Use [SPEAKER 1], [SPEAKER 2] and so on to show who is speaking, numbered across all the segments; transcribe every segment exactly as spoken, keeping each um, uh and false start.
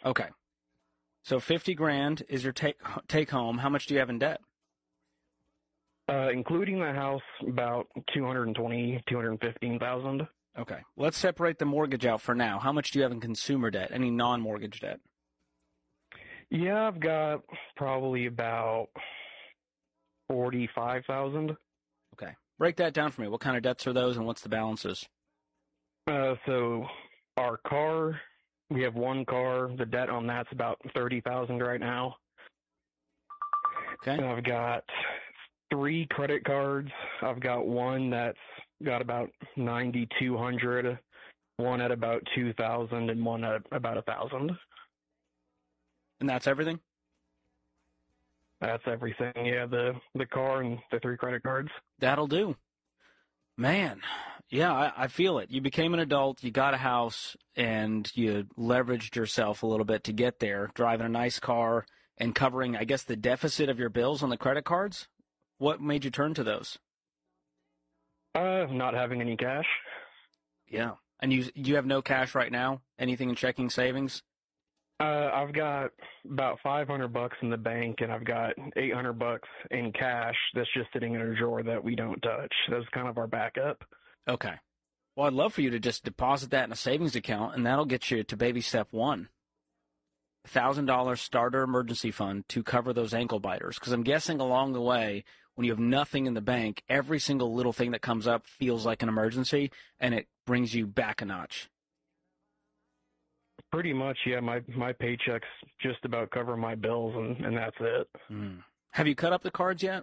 [SPEAKER 1] Okay. So fifty grand is your take take home. How much do you have in debt?
[SPEAKER 2] Uh, including the house, about two hundred twenty, two hundred fifteen thousand.
[SPEAKER 1] Okay. Let's separate the mortgage out for now. How much do you have in consumer debt? Any non-mortgage debt?
[SPEAKER 2] Yeah, I've got probably about forty-five thousand.
[SPEAKER 1] Okay. Break that down for me. What kind of debts are those, and what's the balances?
[SPEAKER 2] Uh, so our car, we have one car. The debt on that's about thirty thousand right now.
[SPEAKER 1] Okay.
[SPEAKER 2] And I've got three credit cards. I've got one that's got about ninety-two hundred, one at about two thousand, and one at about a thousand.
[SPEAKER 1] And that's everything?
[SPEAKER 2] That's everything. Yeah, the the car and the three credit cards.
[SPEAKER 1] That'll do. Man, yeah, I, I feel it. You became an adult, you got a house, and you leveraged yourself a little bit to get there, driving a nice car and covering, I guess, the deficit of your bills on the credit cards. What made you turn to those?
[SPEAKER 2] Uh, not having any cash.
[SPEAKER 1] Yeah. And you you have no cash right now? Anything in checking savings?
[SPEAKER 2] Uh, I've got about five hundred bucks in the bank, and I've got eight hundred bucks in cash that's just sitting in a drawer that we don't touch. That's kind of our backup.
[SPEAKER 1] Okay. Well, I'd love for you to just deposit that in a savings account, and that'll get you to baby step one. one thousand dollars starter emergency fund to cover those ankle biters. Because I'm guessing along the way, when you have nothing in the bank, every single little thing that comes up feels like an emergency, and it brings you back a notch.
[SPEAKER 2] Pretty much, yeah. My my paychecks just about cover my bills, and, and that's it.
[SPEAKER 1] Mm. Have you cut up the cards yet?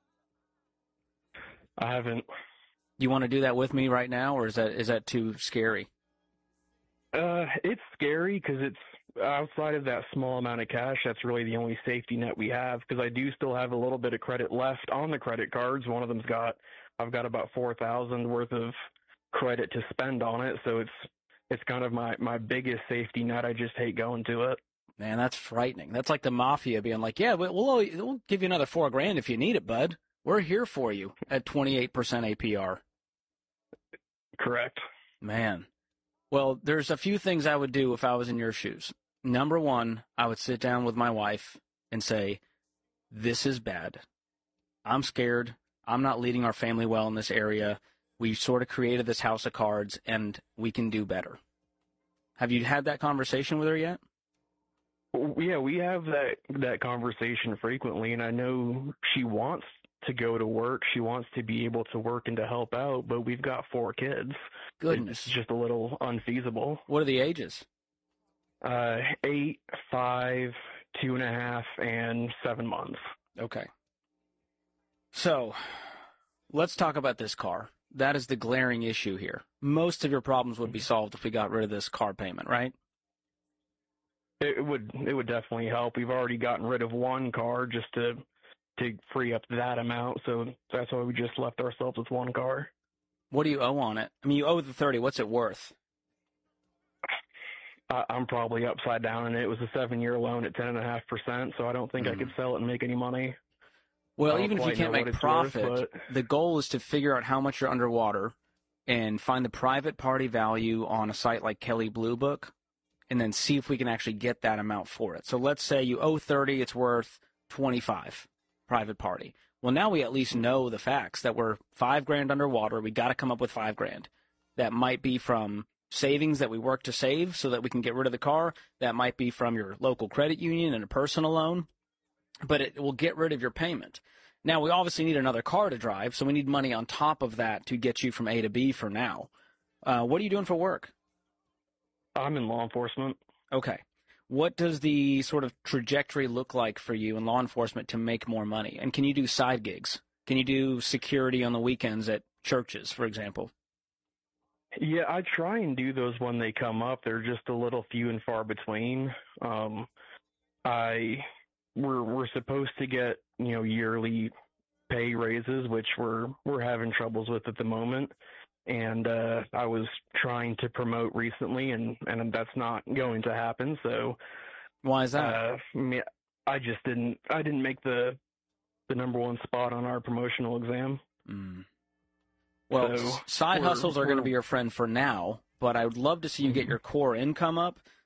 [SPEAKER 2] I haven't.
[SPEAKER 1] You want to do that with me right now, or is that is that too scary?
[SPEAKER 2] Uh, it's scary because it's outside of that small amount of cash. That's really the only safety net we have, because I do still have a little bit of credit left on the credit cards. One of them's got, I've got about four thousand worth of credit to spend on it, so it's it's kind of my, my biggest safety net. I just hate going to it.
[SPEAKER 1] Man, that's frightening. That's like the mafia being like, yeah, we'll, we'll give you another four grand if you need it, bud. We're here for you at twenty-eight percent A P R.
[SPEAKER 2] Correct.
[SPEAKER 1] Man. Well, there's a few things I would do if I was in your shoes. Number one, I would sit down with my wife and say, this is bad. I'm scared. I'm not leading our family well in this area. We sort of created this house of cards, and we can do better. Have you had that conversation with her yet?
[SPEAKER 2] Yeah, we have that that conversation frequently, and I know she wants to go to work. She wants to be able to work and to help out, but we've got four kids.
[SPEAKER 1] Goodness.
[SPEAKER 2] It's just a little unfeasible.
[SPEAKER 1] What are the ages?
[SPEAKER 2] Uh, eight, five, two and a half, and seven months.
[SPEAKER 1] Okay. So, let's talk about this car. That is the glaring issue here. Most of your problems would be solved if we got rid of this car payment, right?
[SPEAKER 2] It would it would definitely help. We've already gotten rid of one car just to to free up that amount, so that's why we just left ourselves with one car.
[SPEAKER 1] What do you owe on it? I mean, you owe the thirty. What's it worth?
[SPEAKER 2] I, I'm probably upside down, and it was a seven-year loan at ten and a half percent, so I don't think mm. I could sell it and make any money.
[SPEAKER 1] Well, even if you can't make profit,
[SPEAKER 2] worth, but...
[SPEAKER 1] the goal is to figure out how much you're underwater and find the private party value on a site like Kelley Blue Book, and then see if we can actually get that amount for it. So let's say you owe thirty, it's worth twenty-five, private party. Well, now we at least know the facts that we're five grand underwater. We got to come up with five grand. That might be from savings that we work to save so that we can get rid of the car. That might be from your local credit union and a personal loan. But it will get rid of your payment. Now, we obviously need another car to drive, so we need money on top of that to get you from A to B for now. Uh, what are you doing for work?
[SPEAKER 2] I'm in law enforcement.
[SPEAKER 1] Okay. What does the sort of trajectory look like for you in law enforcement to make more money? And can you do side gigs? Can you do security on the weekends at churches, for example?
[SPEAKER 2] Yeah, I try and do those when they come up. They're just a little few and far between. Um, I... We're we're supposed to get, you know, yearly pay raises, which we're we're having troubles with at the moment. And uh, I was trying to promote recently, and, and that's not going to happen. So
[SPEAKER 1] why is that?
[SPEAKER 2] Uh, I just didn't I didn't make the the number one spot on our promotional exam.
[SPEAKER 1] Mm. Well,
[SPEAKER 2] so
[SPEAKER 1] side hustles are going to be your friend for now, but I would love to see you get your core income up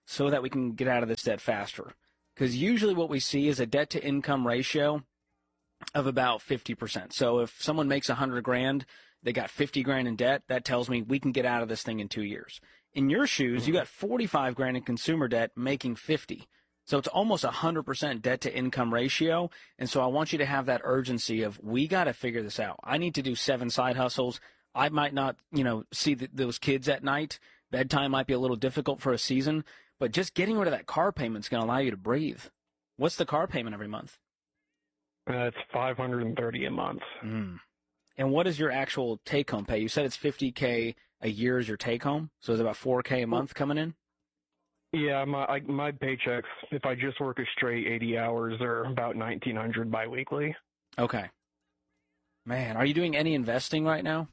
[SPEAKER 1] so that we can get out of this debt faster. Because usually what we see is a debt-to-income ratio of about fifty percent. So if someone makes one hundred grand, they got fifty grand in debt, that tells me we can get out of this thing in two years. In your shoes, you got forty-five grand in consumer debt, making fifty. So it's almost a one hundred percent debt-to-income ratio. And so I want you to have that urgency of, we got to figure this out. I need to do seven side hustles. I might not, you know, see the, those kids at night. Bedtime might be a little difficult for a season. But just getting rid of that car payment is going to allow you to breathe. What's the car payment every month?
[SPEAKER 2] Uh, it's five hundred thirty a month.
[SPEAKER 1] Mm. And what is your actual take-home pay? You said it's fifty K a year is your take-home, so it's about four K a month coming in?
[SPEAKER 2] Yeah, my I, my paychecks, if I just work a straight eighty hours, are about nineteen hundred biweekly.
[SPEAKER 1] Okay. Man, are you doing any investing right now?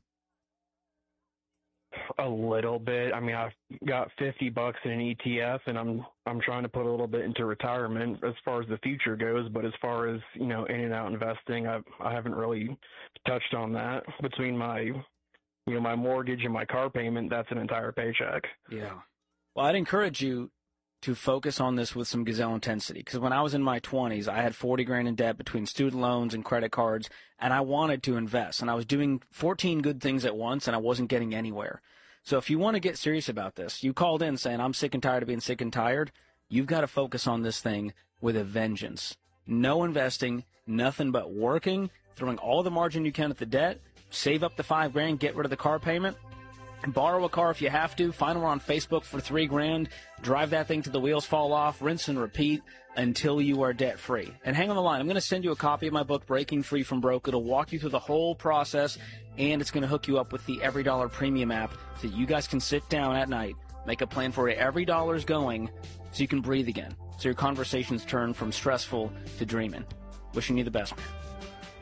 [SPEAKER 2] A little bit. I mean, I've got fifty bucks in an E T F, and I'm I'm trying to put a little bit into retirement as far as the future goes. But as far as, you know, in and out investing, I I haven't really touched on that. Between my, you know, my mortgage and my car payment, that's an entire paycheck.
[SPEAKER 1] Yeah. Well, I'd encourage you to focus on this with some gazelle intensity, because when I was in my twenties, I had forty grand in debt between student loans and credit cards, and I wanted to invest, and I was doing fourteen good things at once, and I wasn't getting anywhere. So if you want to get serious about this, you called in saying, I'm sick and tired of being sick and tired, you've got to focus on this thing with a vengeance. No investing, nothing but working, throwing all the margin you can at the debt, save up the five grand, get rid of the car payment, borrow a car if you have to, find one on Facebook for three grand, drive that thing till the wheels fall off, rinse and repeat until you are debt free. And hang on the line, I'm going to send you a copy of my book, Breaking Free from Broke. It'll walk you through the whole process, and it's going to hook you up with the Every Dollar Premium app so you guys can sit down at night, make a plan for where every dollar's going so you can breathe again, so your conversations turn from stressful to dreaming. Wishing you the best, man.